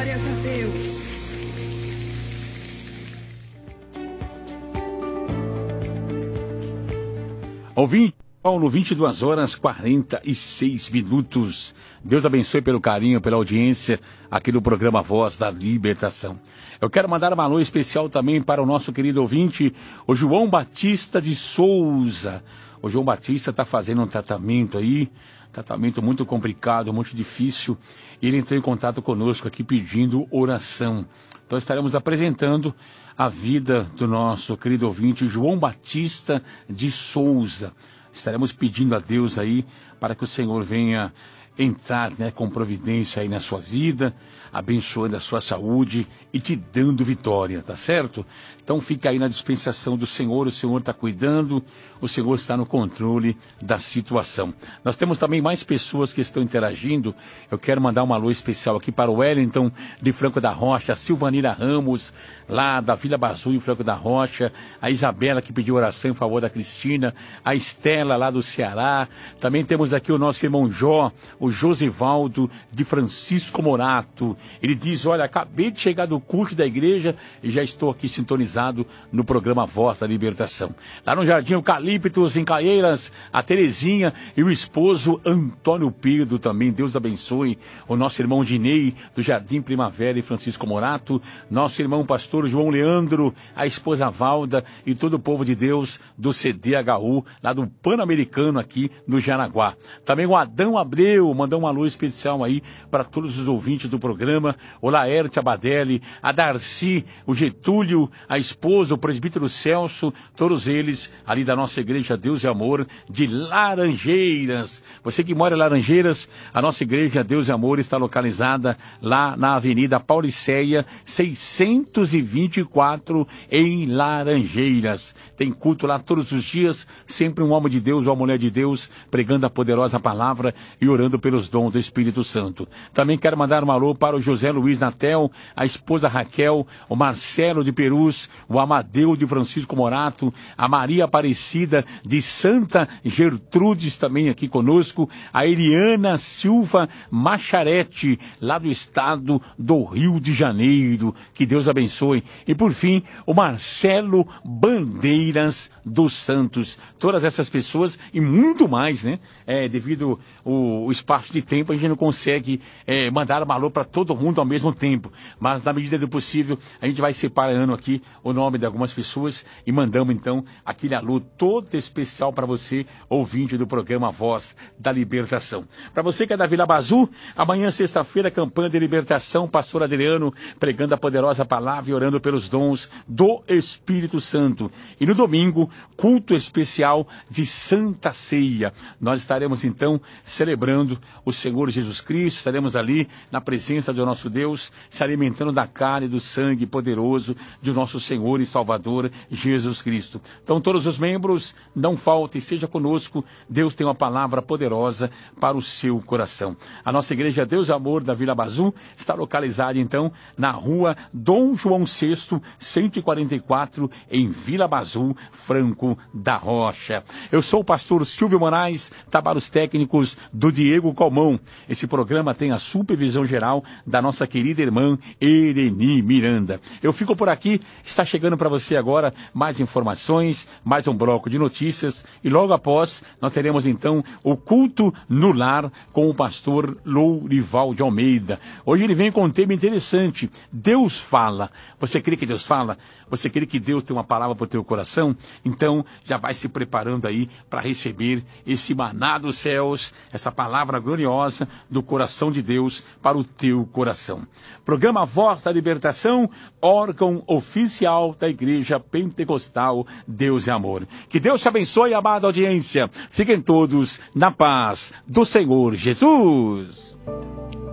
Glórias a Deus. Ouvinte, Paulo, 22 horas 46 minutos. Deus abençoe pelo carinho, pela audiência aqui do programa Voz da Libertação. Eu quero mandar uma alô especial também para o nosso querido ouvinte, o João Batista de Souza. O João Batista está fazendo um tratamento aí, tratamento muito complicado, muito difícil. E ele entrou em contato conosco aqui pedindo oração. Então estaremos apresentando a vida do nosso querido ouvinte, João Batista de Souza. Estaremos pedindo a Deus aí para que o Senhor venha entrar, né, com providência aí na sua vida, abençoando a sua saúde e te dando vitória, tá certo? Então fica aí na dispensação do Senhor, o Senhor está cuidando, o Senhor está no controle da situação. Nós temos também mais pessoas que estão interagindo. Eu quero mandar um alô especial aqui para o Wellington de Franco da Rocha, a Silvanira Ramos, lá da Vila Bazu em Franco da Rocha, a Isabela que pediu oração em favor da Cristina, a Estela lá do Ceará. Também temos aqui o nosso irmão Jó, o Josivaldo de Francisco Morato. Ele diz: olha, acabei de chegar do culto da igreja e já estou aqui sintonizado no programa Voz da Libertação. Lá no Jardim Eucaliptos, em Caieiras, a Terezinha e o esposo Antônio Pedro também. Deus abençoe. O nosso irmão Dinei, do Jardim Primavera e Francisco Morato. Nosso irmão pastor João Leandro, a esposa Valda e todo o povo de Deus do CDHU, lá do Pan-Americano aqui no Jaraguá. Também o Adão Abreu, mandou um alô especial aí para todos os ouvintes do programa. O Laerte Abadelli, a Darcy, o Getúlio, a esposa, o presbítero Celso, todos eles ali da nossa igreja Deus e Amor de Laranjeiras. Você que mora em Laranjeiras, a nossa igreja Deus e Amor está localizada lá na Avenida Pauliceia 624 em Laranjeiras. Tem culto lá todos os dias, sempre um homem de Deus ou uma mulher de Deus pregando a poderosa palavra e orando pelos dons do Espírito Santo. Também quero mandar um alô para o José Luiz Natel, a esposa Raquel, o Marcelo de Perus, o Amadeu de Francisco Morato, a Maria Aparecida de Santa Gertrudes também aqui conosco, a Eliana Silva Macharete, lá do estado do Rio de Janeiro. Que Deus abençoe. E por fim, o Marcelo Bandeiras dos Santos. Todas essas pessoas e muito mais, né? Devido o espaço de tempo, a gente não consegue mandar um alô para todo mundo ao mesmo tempo. Mas na medida do possível, a gente vai separando aqui o nome de algumas pessoas e mandamos então aquele alô todo especial para você, ouvinte do programa Voz da Libertação. Para você que é da Vila Bazu, amanhã, sexta-feira, campanha de libertação, pastor Adriano pregando a poderosa palavra e orando pelos dons do Espírito Santo. E no domingo, culto especial de Santa Ceia. Nós estaremos então celebrando o Senhor Jesus Cristo, estaremos ali na presença do nosso Deus, se alimentando da carne e do sangue poderoso de nosso Senhor e Salvador Jesus Cristo. Então todos os membros, não faltem, esteja conosco. Deus tem uma palavra poderosa para o seu coração. A nossa igreja Deus e Amor da Vila Bazu está localizada então na rua Dom João VI, 144, em Vila Bazu, Franco da Rocha. Eu sou o pastor Silvio Moraes, trabalhos técnicos do Diego Calmon. Esse programa tem a supervisão geral da nossa querida irmã Ereni Miranda. Eu fico por aqui, está chegando para você agora mais informações, mais um bloco de notícias e logo após nós teremos então o culto no lar com o pastor Lourival de Almeida. Hoje ele vem com um tema interessante, Deus fala. Você crê que Deus fala? Você crê que Deus tem uma palavra para o teu coração? Então já vai se preparando aí para receber esse maná dos céus, essa palavra gloriosa do coração de Deus para o teu coração. Programa Voz da Libertação, órgão oficial da Igreja Pentecostal Deus e Amor. Que Deus te abençoe, amada audiência. Fiquem todos na paz do Senhor Jesus.